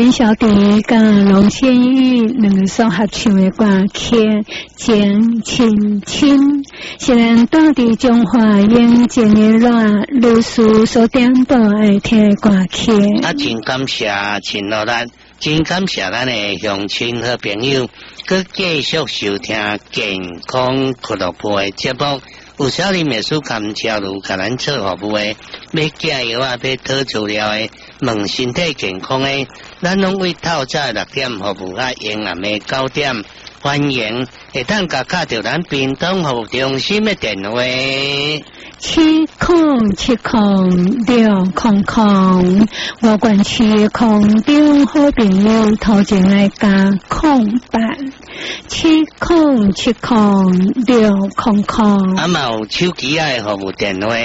阮小弟甲龙千玉两个所合唱的歌曲《情亲亲》，是咱住伫中华永靖的阮律师所点播爱听的歌曲。 真感谢亲罗咱，真感谢咱的乡亲好朋友，佮继续收听健康俱乐部的节目。有少年秘书甘超如甲咱做服务的，要寄药啊，要讨资料的，问身体健康的，咱拢为透早6点服务啊，夜暗的9点，欢迎会当甲卡着咱屏东服务中心的电话。 70706000，我管区空中好朋友头前来加08。70706000， 啊嘛有手机的服务电话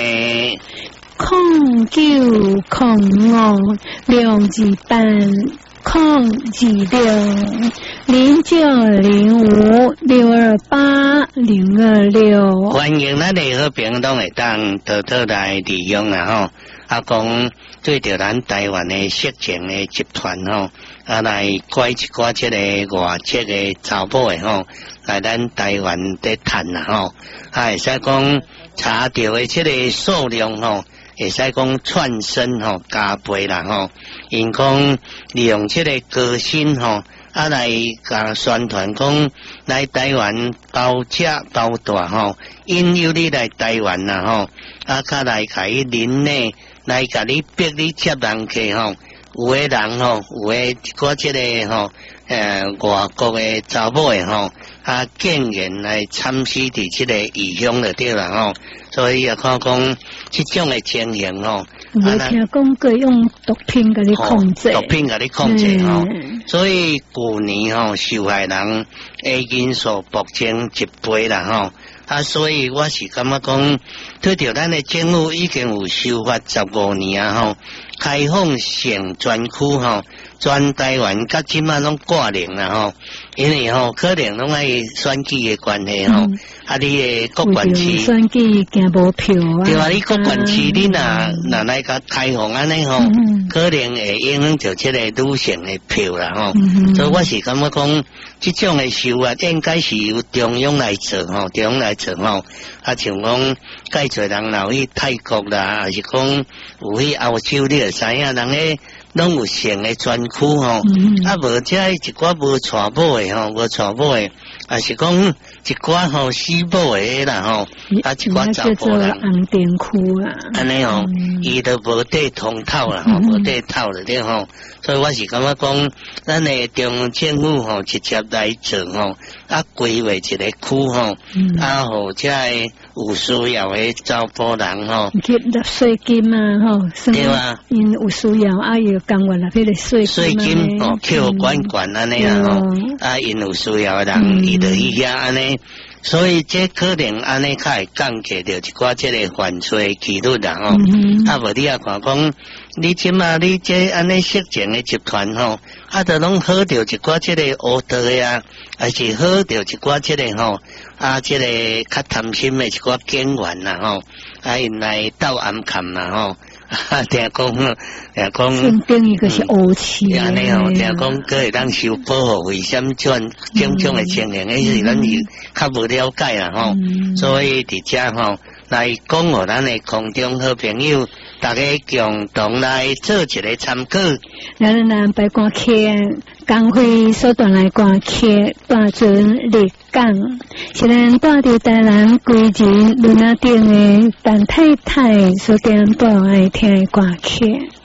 0905628026， 欢迎咱的好朋友拢会当偷偷来利用啦吼。啊，讲对着咱台湾的色情的集团吼，啊来拐一寡这个外籍的查某的吼，来咱台湾在趁啦吼，啊会使讲查到的这个数量吼，会使讲窜升吼加倍啦吼，因讲利用这个歌星吼。啊来甲宣传讲来台湾包吃包大吼，引诱你来台湾啦吼，啊甲来甲伊邻内来甲你逼你接人客吼，有诶人吼，有诶个即个吼，外国诶查某诶吼，啊竟然来参与伫即个异乡就对啦吼，所以也看讲即种诶情形吼。 有听讲过用毒品甲你控制， 毒品甲你控制吼，所以旧年吼受害人诶因素暴增1倍啦吼，啊，所以我是感觉讲，对着咱诶政府已经有修法15年啊吼，开放性专区吼，全台湾甲即马拢挂零啦吼，因为吼可能拢爱选举诶关系吼，啊，你诶各县市选举行无票啊， 对啊，你各县市你若来甲开放安尼吼，可能会影响到即个女性诶票啦吼，所以我是感觉讲，即种诶修法应该是由中央来做吼，中央来做吼，啊像讲介侪人留去泰国啦，还是讲有去欧洲，你会知影人咧拢有性诶专区吼，啊无遮一寡无娶某诶吼，无娶某诶，啊是讲一寡吼死某诶啦吼，啊一寡查甫人红灯区啊， 安尼吼，伊都无地通透啦吼，无地透了对吼，所以我是感觉讲，咱诶中央政府吼直接来做吼，啊规划一个区吼，啊互遮诶有需要诶查甫人吼， 去纳税金啊吼， 对啊， 因有需要啊要甘愿纳迄个税金哦，扣管安尼啊吼，啊因有需要诶人伊就去遐安尼。所以这可能安尼较会降低着一寡即个犯罪几率啦吼，啊无你也看讲，你即马你这安尼色情的集团吼，啊都拢好着一寡即个黑道的啊，还是好着一寡即个吼，啊即个较贪心的一寡警员啦吼，啊因来斗暗砍啦吼。听讲， 身边一个是黑市， 安尼吼，听讲佫会当收保护费，什种的情形，迄是咱是较无了解啦吼。所以伫遮吼来讲，互咱的空中好朋友，大家共同来做一个参考。 咱排歌曲，工会所带来歌曲，大准立港，是咱住伫台南规人轮仔顶的陈太太所点播爱听的歌曲。